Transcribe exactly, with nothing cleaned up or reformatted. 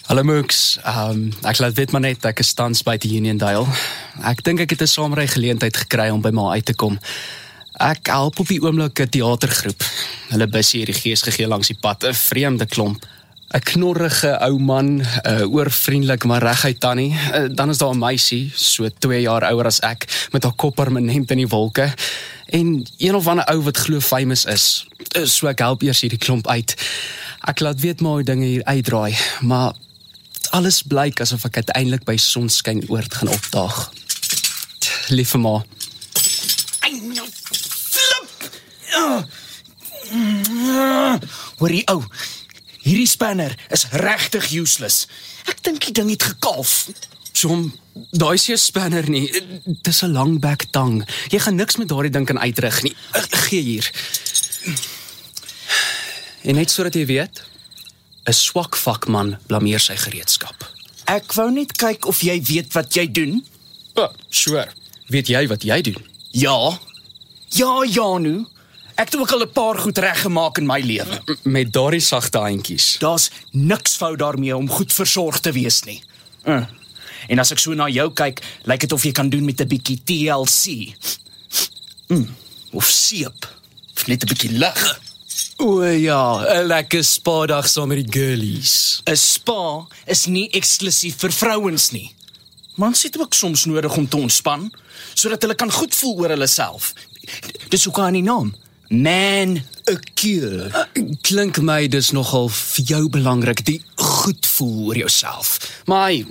Hallo Mooks, um, ek laat weet maar net, ek is tans by die Uniondale. Ek dink ek het 'n saamry geleentheid gekry om by my uit te kom. Ek help op die oomblik 'n teatergroep. Hulle bus hier die gees gegee langs die pad, 'n vreemde klomp. 'n Knorrige ou man, 'n oorvriendelik maar reguit tannie. Dan is daar 'n meisie, so twee jaar ouer as ek, met haar kop permanent in die wolke. En een of ander ou wat glo famous is. So ek help eers hierdie klomp uit. Ek laat weet maar hoe dinge hier uitdraai, maar alles blyk asof ek uiteindelik by Sonskyn Oord gaan opdaag. Liewe ma. Flip! Hoorie ou, hierdie spanner is regtig useless. Ek dink die ding het gekalf. Jom, daai is jou spanner nie. Dis 'n langbek tang. Jy gaan niks met daardie ding kan uitrig nie. Gee hier. En net sodat jy weet, 'n swak vakman blameer sy gereedskap. Ek wou net kyk of jy weet wat jy doen. Oh, sure. Weet jy wat jy doen? Ja. Ja, Janu. Ek het ook al 'n paar goed reggemaak in my lewe. Met daardie sagte handjies. Daar's niks fout daarmee om goed versorg te wees nie. Uh. En as ek so na jou kyk, lyk dit of jy kan doen met 'n bietjie T L C. Mm. Of seep. Of net 'n bietjie lig. O ja, 'n lekker spa-dag saam met die girlies. 'n Spa is nie eksklusief vir vrouens nie. Mans het ook soms nodig om te ontspan, sodat hulle kan goed voel oor hulle self. Dis ook aan die naam. Man a cure. Uh, klink my dis nogal vir jou belangrik, die goed voel oor jouself. Maar hy,